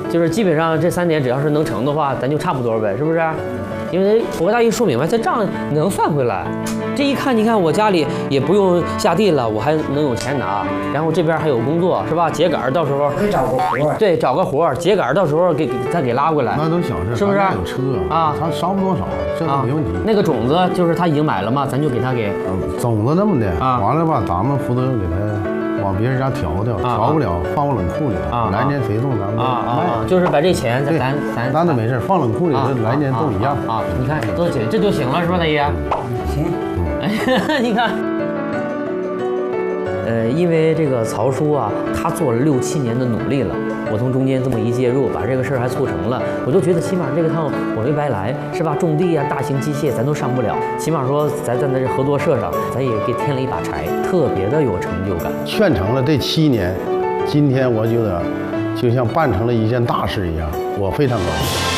就是基本上这3点只要是能成的话，咱就差不多呗，是不是？因为我大姨说明白，这账能算回来。这一看，你看我家里也不用下地了，我还能有钱拿，然后这边还有工作，是吧？秸秆到时候得找个活。 对，找个活儿，秸秆到时候再给拉过来。 那都小事， 是不是？ 有车啊，他少不多少，这都没问题。 那个种子就是他已经买了嘛，咱就给他给种子那么的，完了吧，咱们负责给他往别人家调调不了放冷库里，来年谁种咱们卖。 就是把这钱咱都没事，放冷库里，来年都一样啊。你看多紧，这就行了，是吧，大爷？ 行。 你看。因为这个曹叔啊，他做了6、7年的努力了，我从中间这么一介入，把这个事儿还促成了，我就觉得起码这个趟我没白来，是吧？种地啊，大型机械咱都上不了，起码说咱在这合作社上，咱也给添了一把柴，特别的有成就感。 劝成了这7年，今天我觉得就像办成了一件大事一样，我非常高兴。